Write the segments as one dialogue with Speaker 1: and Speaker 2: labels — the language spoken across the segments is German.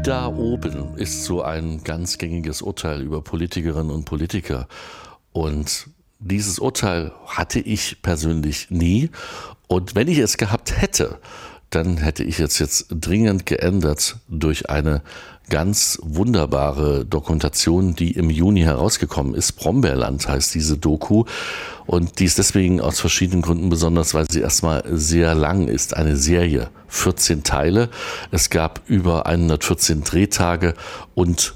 Speaker 1: da oben ist so ein ganz gängiges Urteil über Politikerinnen und Politiker. Und dieses Urteil hatte ich persönlich nie. Und wenn ich es gehabt hätte, dann hätte ich es jetzt dringend geändert durch eine ganz wunderbare Dokumentation, die im Juni herausgekommen ist. Brombeerland heißt diese Doku. Und die ist deswegen aus verschiedenen Gründen besonders, weil sie erstmal sehr lang ist. Eine Serie, 14 Teile. Es gab über 114 Drehtage und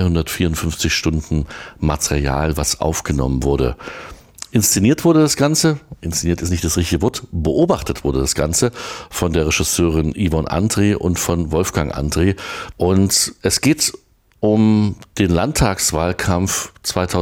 Speaker 1: 354 Stunden Material, was aufgenommen wurde. Inszeniert wurde das Ganze, inszeniert ist nicht das richtige Wort, beobachtet wurde das Ganze von der Regisseurin Yvonne André und von Wolfgang André. Und es geht um den Landtagswahlkampf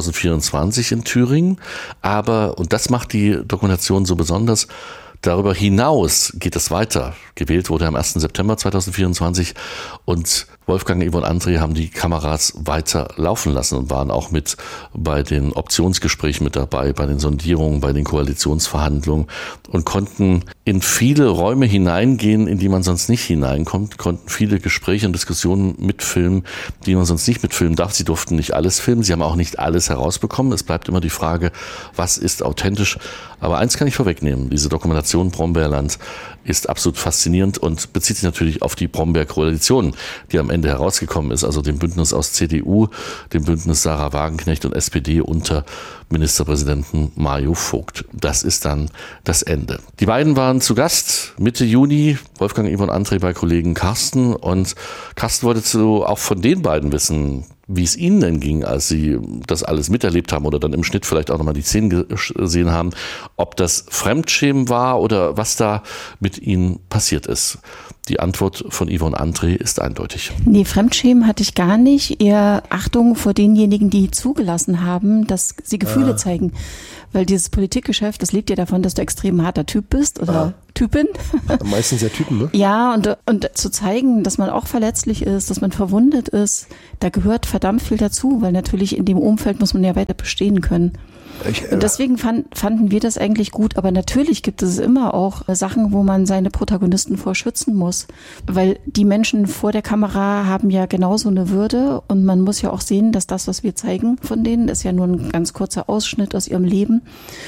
Speaker 1: 2024 in Thüringen. Aber, und das macht die Dokumentation so besonders, darüber hinaus geht es weiter. Gewählt wurde am 1. September 2024 und Wolfgang und Yvonne André haben die Kameras weiter laufen lassen und waren auch mit bei den Optionsgesprächen mit dabei, bei den Sondierungen, bei den Koalitionsverhandlungen und konnten in viele Räume hineingehen, in die man sonst nicht hineinkommt, konnten viele Gespräche und Diskussionen mitfilmen, die man sonst nicht mitfilmen darf. Sie durften nicht alles filmen, sie haben auch nicht alles herausbekommen. Es bleibt immer die Frage, was ist authentisch? Aber eins kann ich vorwegnehmen, diese Dokumentation Brombeerland ist absolut faszinierend und bezieht sich natürlich auf die Brombeer-Koalition, die am Ende herausgekommen ist, also dem Bündnis aus CDU, dem Bündnis Sarah Wagenknecht und SPD unter Ministerpräsidenten Mario Vogt. Das ist dann das Ende. Die beiden waren zu Gast Mitte Juni, Wolfgang und Yvonne André bei Kollegen Carsten, und Carsten wollte auch von den beiden wissen, wie es ihnen denn ging, als sie das alles miterlebt haben oder dann im Schnitt vielleicht auch nochmal die Szenen gesehen haben, ob das Fremdschämen war oder was da mit ihnen passiert ist. Die Antwort von Yvonne André ist eindeutig.
Speaker 2: Nee, Fremdschämen hatte ich gar nicht. Eher Achtung vor denjenigen, die zugelassen haben, dass sie Gefühle zeigen. Weil dieses Politikgeschäft, das lebt ja davon, dass du extrem harter Typ bist oder Typin.
Speaker 3: Meistens ja Typen, ne?
Speaker 2: Ja, und zu zeigen, dass man auch verletzlich ist, dass man verwundet ist, da gehört verdammt viel dazu, weil natürlich in dem Umfeld muss man ja weiter bestehen können. Und deswegen fanden wir das eigentlich gut, aber natürlich gibt es immer auch Sachen, wo man seine Protagonisten vor schützen muss, weil die Menschen vor der Kamera haben ja genauso eine Würde und man muss ja auch sehen, dass das, was wir zeigen von denen, ist ja nur ein ganz kurzer Ausschnitt aus ihrem Leben.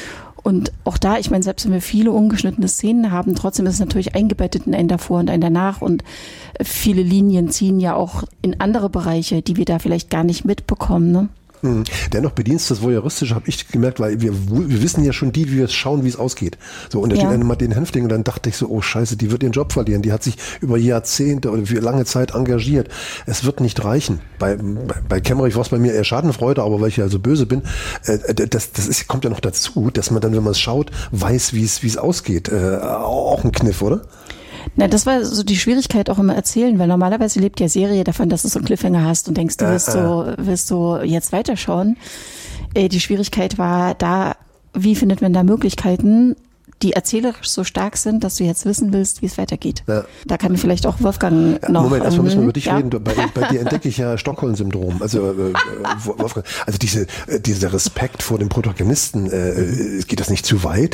Speaker 2: Und auch da, ich meine, selbst wenn wir viele ungeschnittene Szenen haben, trotzdem ist es natürlich eingebettet in ein davor und ein danach und viele Linien ziehen ja auch in andere Bereiche, die wir da vielleicht gar nicht mitbekommen, ne?
Speaker 3: Dennoch bedienst das Voyeuristische, habe ich gemerkt, weil wir wissen ja schon wie wir es schauen, wie es ausgeht. So, und da steht dann immer den Häftling und dann dachte ich so, oh Scheiße, die wird ihren Job verlieren. Die hat sich über Jahrzehnte oder für lange Zeit engagiert. Es wird nicht reichen. Bei Kemmerich war es bei mir eher Schadenfreude, aber weil ich ja so böse bin, kommt ja noch dazu, dass man dann, wenn man es schaut, weiß, wie es ausgeht. Auch ein Kniff, oder?
Speaker 2: Na, das war so die Schwierigkeit auch im Erzählen, weil normalerweise lebt ja Serie davon, dass du so einen Cliffhanger hast und denkst, du willst du jetzt weiterschauen. Die Schwierigkeit war da, wie findet man da Möglichkeiten, die erzählerisch so stark sind, dass du jetzt wissen willst, wie es weitergeht. Ja. Da kann vielleicht auch Wolfgang noch...
Speaker 3: Moment, erstmal müssen wir über dich reden. Bei dir entdecke ich ja Stockholm-Syndrom. Also Wolfgang, also dieser Respekt vor dem Protagonisten, geht das nicht zu weit?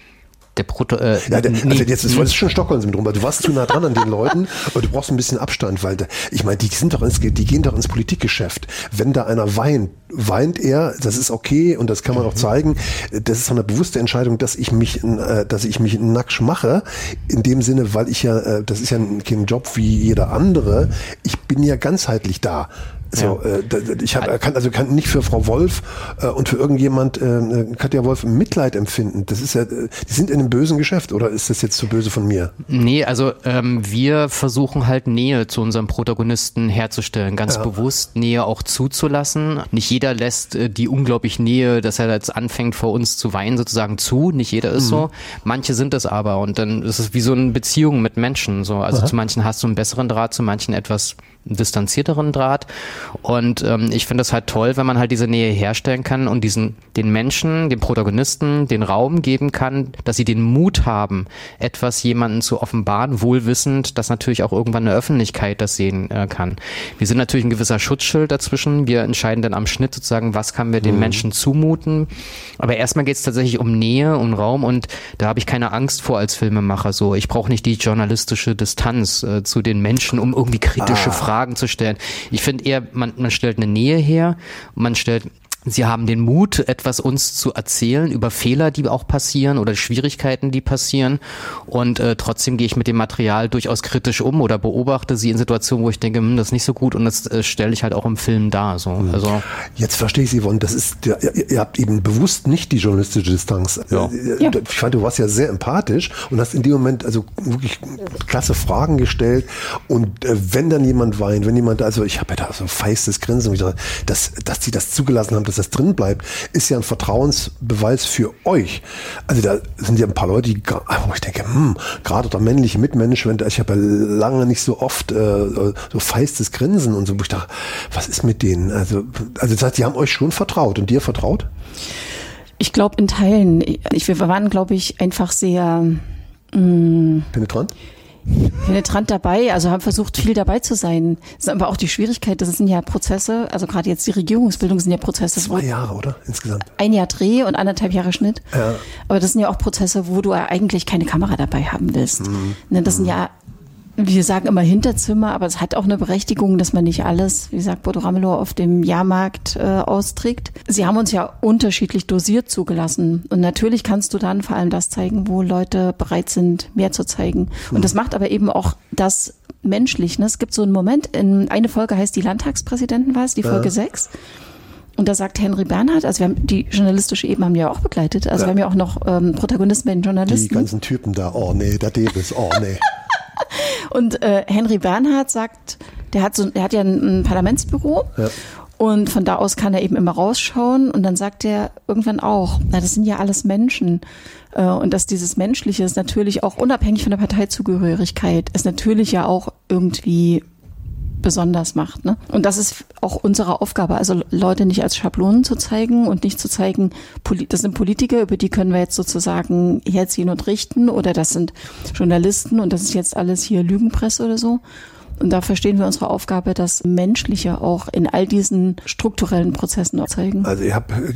Speaker 3: Jetzt ist schon Stockholm-Syndrom, weil du warst zu nah dran an den Leuten und du brauchst ein bisschen Abstand, weil ich meine, die gehen doch ins Politikgeschäft. Wenn da einer weint er, das ist okay und das kann man auch zeigen. Das ist doch eine bewusste Entscheidung, dass ich mich nackt mache, in dem Sinne, weil ich ja, das ist ja kein Job wie jeder andere. Ich bin ja ganzheitlich da. So, kann nicht für Frau Wolf und für irgendjemand Katja Wolf Mitleid empfinden. Das ist ja, die sind in einem bösen Geschäft, oder ist das jetzt zu böse von mir?
Speaker 4: Nee, also wir versuchen halt Nähe zu unserem Protagonisten herzustellen, ganz bewusst Nähe auch zuzulassen. Nicht jeder lässt die unglaublich Nähe, dass er jetzt anfängt vor uns zu weinen sozusagen zu. Nicht jeder ist so. Manche sind es aber und dann ist es wie so eine Beziehung mit Menschen. So, also zu manchen hast du einen besseren Draht, zu manchen etwas distanzierteren Draht. Und ich finde es halt toll, wenn man halt diese Nähe herstellen kann und den Menschen, den Protagonisten, den Raum geben kann, dass sie den Mut haben, etwas jemanden zu offenbaren, wohlwissend, dass natürlich auch irgendwann eine Öffentlichkeit das sehen kann. Wir sind natürlich ein gewisser Schutzschild dazwischen. Wir entscheiden dann am Schnitt sozusagen, was kann wir den Menschen zumuten. Aber erstmal geht es tatsächlich um Nähe, um Raum, und da habe ich keine Angst vor als Filmemacher. So, ich brauche nicht die journalistische Distanz zu den Menschen, um irgendwie kritische Fragen zu stellen. Ich finde eher, man stellt eine Nähe her, sie haben den Mut, etwas uns zu erzählen über Fehler, die auch passieren oder Schwierigkeiten, die passieren. Und trotzdem gehe ich mit dem Material durchaus kritisch um oder beobachte sie in Situationen, wo ich denke, das ist nicht so gut, und das stelle ich halt auch im Film dar. So. Also
Speaker 3: jetzt verstehe ich Sie, Yvonne, das ist, ihr habt eben bewusst nicht die journalistische Distanz.
Speaker 1: Ja.
Speaker 3: Ich fand, du warst ja sehr empathisch und hast in dem Moment also wirklich klasse Fragen gestellt. Und wenn dann jemand weint, also ich habe ja da so ein feistes Grinsen, dass die das zugelassen haben, dass das drin bleibt, ist ja ein Vertrauensbeweis für euch. Also da sind ja ein paar Leute, wo ich denke, gerade der männliche Mitmensch, ich habe ja lange nicht so oft so feistes Grinsen und so, wo ich dachte, was ist mit denen? Also das heißt, die haben euch schon vertraut und dir vertraut?
Speaker 2: Ich glaube in Teilen. Wir waren, glaube ich, einfach sehr
Speaker 3: penetrant
Speaker 2: dabei, also haben versucht, viel dabei zu sein. Das ist aber auch die Schwierigkeit, das sind ja Prozesse, also gerade jetzt die Regierungsbildung sind ja Prozesse.
Speaker 3: 2 Jahre, oder? Insgesamt.
Speaker 2: 1 Jahr Dreh und 1,5 Jahre Schnitt.
Speaker 3: Ja.
Speaker 2: Aber das sind ja auch Prozesse, wo du eigentlich keine Kamera dabei haben willst. Das sind ja, wir sagen immer Hinterzimmer, aber es hat auch eine Berechtigung, dass man nicht alles, wie sagt Bodo Ramelow, auf dem Jahrmarkt austrägt. Sie haben uns ja unterschiedlich dosiert zugelassen. Und natürlich kannst du dann vor allem das zeigen, wo Leute bereit sind, mehr zu zeigen. Und das macht aber eben auch das menschlich. Ne? Es gibt so einen Moment, eine Folge heißt die Landtagspräsidenten, war es, die Folge 6. Und da sagt Henry Bernhard, also wir haben die journalistische Ebene haben wir ja auch begleitet, also wir haben ja auch noch Protagonisten bei den Journalisten.
Speaker 3: Die ganzen Typen da, oh nee, der Davis, oh nee.
Speaker 2: Und Henry Bernhard sagt, der hat ja ein Parlamentsbüro und von da aus kann er eben immer rausschauen, und dann sagt er irgendwann auch, das sind ja alles Menschen, und dass dieses Menschliche ist natürlich auch unabhängig von der Parteizugehörigkeit, ist natürlich ja auch irgendwie besonders macht. Ne? Und das ist auch unsere Aufgabe, also Leute nicht als Schablonen zu zeigen und nicht zu zeigen, das sind Politiker, über die können wir jetzt sozusagen herziehen und richten, oder das sind Journalisten und das ist jetzt alles hier Lügenpresse oder so. Und da verstehen wir unsere Aufgabe, das Menschliche auch in all diesen strukturellen Prozessen zeigen.
Speaker 3: Also ihr habt